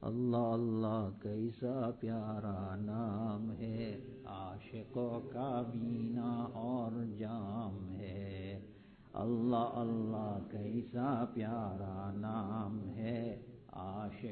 अल्लाह अल्लाह कैसा प्यारा नाम है, आशिकों का बीना और जाम है। अल्लाह अल्लाह कैसा प्यारा नाम है, आशिक